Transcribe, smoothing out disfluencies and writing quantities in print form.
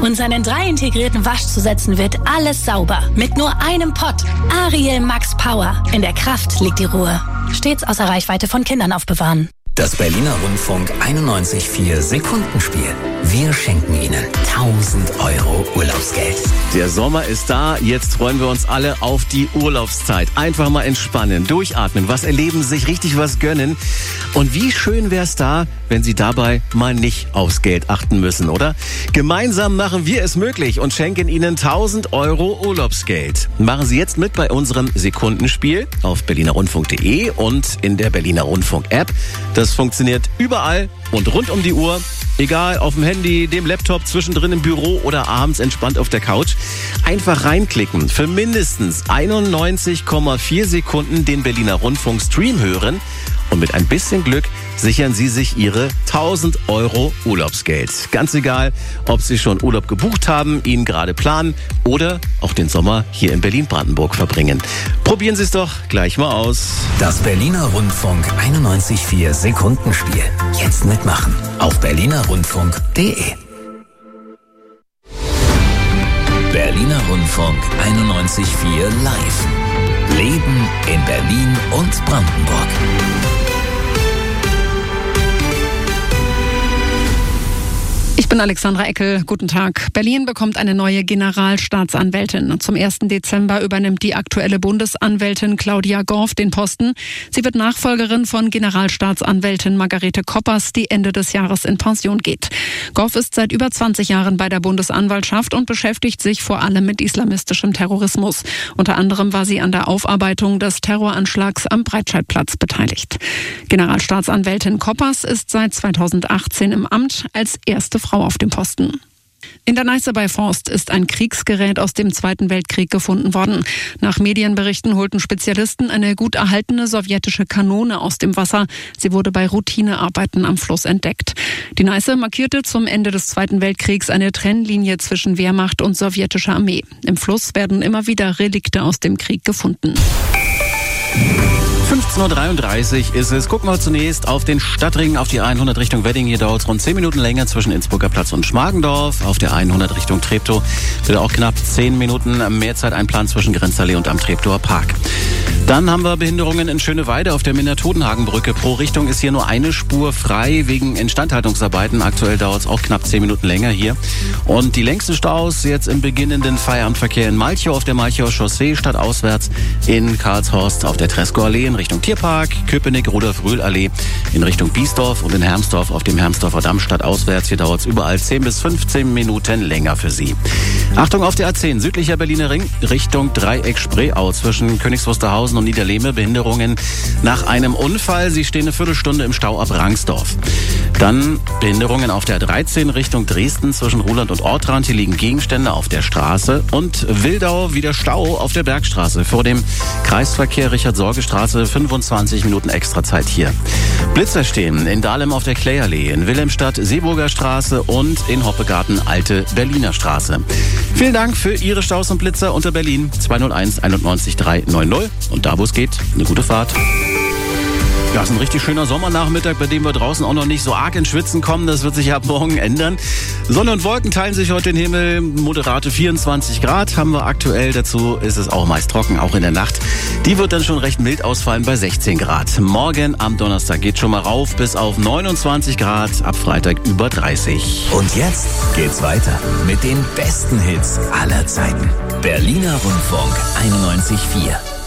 Und seinen 3 integrierten Waschzusätzen wird alles sauber. Mit nur einem Pott. Ariel Max Power. In der Kraft liegt die Ruhe. Stets außer Reichweite von Kindern aufbewahren. Das Berliner Rundfunk 91.4 Sekundenspiel. Wir schenken Ihnen 1.000 € Urlaubsgeld. Der Sommer ist da, jetzt freuen wir uns alle auf die Urlaubszeit. Einfach mal entspannen, durchatmen, was erleben, sich richtig was gönnen. Und wie schön wär's da, wenn Sie dabei mal nicht aufs Geld achten müssen, oder? Gemeinsam machen wir es möglich und schenken Ihnen 1.000 € Urlaubsgeld. Machen Sie jetzt mit bei unserem Sekundenspiel auf berlinerrundfunk.de und in der Berliner Rundfunk-App. Das funktioniert überall und rund um die Uhr. Egal, auf dem Handy, dem Laptop, zwischendrin im Büro oder abends entspannt auf der Couch. Einfach reinklicken, für mindestens 91,4 Sekunden den Berliner Rundfunk Stream hören. Und mit ein bisschen Glück sichern Sie sich Ihre 1.000 € Urlaubsgeld. Ganz egal, ob Sie schon Urlaub gebucht haben, ihn gerade planen oder auch den Sommer hier in Berlin-Brandenburg verbringen. Probieren Sie es doch gleich mal aus. Das Berliner Rundfunk 91.4 Sekundenspiel. Jetzt mitmachen auf berlinerrundfunk.de. Berliner Rundfunk 91.4 Live. Leben in Berlin und Brandenburg. Ich bin Alexandra Eckel. Guten Tag. Berlin bekommt eine neue Generalstaatsanwältin. Zum 1. Dezember übernimmt die aktuelle Bundesanwältin Claudia Gorf den Posten. Sie wird Nachfolgerin von Generalstaatsanwältin Margarete Koppers, die Ende des Jahres in Pension geht. Gorf ist seit über 20 Jahren bei der Bundesanwaltschaft und beschäftigt sich vor allem mit islamistischem Terrorismus. Unter anderem war sie an der Aufarbeitung des Terroranschlags am Breitscheidplatz beteiligt. Generalstaatsanwältin Koppers ist seit 2018 im Amt als erste Frau auf dem Posten. In der Neiße bei Forst ist ein Kriegsgerät aus dem Zweiten Weltkrieg gefunden worden. Nach Medienberichten holten Spezialisten eine gut erhaltene sowjetische Kanone aus dem Wasser. Sie wurde bei Routinearbeiten am Fluss entdeckt. Die Neiße markierte zum Ende des Zweiten Weltkriegs eine Trennlinie zwischen Wehrmacht und sowjetischer Armee. Im Fluss werden immer wieder Relikte aus dem Krieg gefunden. 15.33 Uhr ist es. Gucken wir zunächst auf den Stadtring, auf die 100 Richtung Wedding. Hier dauert es rund 10 Minuten länger zwischen Innsbrucker Platz und Schmargendorf. Auf der 100 Richtung Treptow wird auch knapp 10 Minuten mehr Zeit einplanen zwischen Grenzallee und am Treptower Park. Dann haben wir Behinderungen in Schöneweide auf der Minna-Todenhagen-Brücke. Pro Richtung ist hier nur eine Spur frei wegen Instandhaltungsarbeiten. Aktuell dauert es auch knapp 10 Minuten länger hier. Und die längsten Staus jetzt im beginnenden Feierabendverkehr in Malchow auf der Malchower Chaussee, stadtauswärts in Karlshorst auf der Treschow-Allee in Richtung Tierpark, Köpenick, Rudolf-Rühl-Allee in Richtung Biesdorf und in Hermsdorf auf dem Hermsdorfer Damm stadtauswärts. Hier dauert es überall 10 bis 15 Minuten länger für Sie. Achtung auf der A10, südlicher Berliner Ring, Richtung Dreieck Spreeau zwischen Königs Wusterhausen und Niederlehme. Behinderungen nach einem Unfall. Sie stehen eine Viertelstunde im Stau ab Rangsdorf. Dann Behinderungen auf der 13 Richtung Dresden zwischen Ruhland und Ortrand. Hier liegen Gegenstände auf der Straße. Und Wildau wieder Stau auf der Bergstraße. Vor dem Kreisverkehr Richard-Sorge-Straße 25 Minuten extra Zeit hier. Blitzer stehen in Dahlem auf der Klayallee, in Wilhelmstadt Seeburger Straße und in Hoppegarten Alte Berliner Straße. Vielen Dank für Ihre Staus und Blitzer unter Berlin 201 91 390 und da, wo es geht, eine gute Fahrt. Ja, es ist ein richtig schöner Sommernachmittag, bei dem wir draußen auch noch nicht so arg ins Schwitzen kommen. Das wird sich ab morgen ändern. Sonne und Wolken teilen sich heute den Himmel. Moderate 24 Grad haben wir aktuell. Dazu ist es auch meist trocken, auch in der Nacht. Die wird dann schon recht mild ausfallen bei 16 Grad. Morgen am Donnerstag geht schon mal rauf bis auf 29 Grad. Ab Freitag über 30. Und jetzt geht's weiter mit den besten Hits aller Zeiten. Berliner Rundfunk 91.4.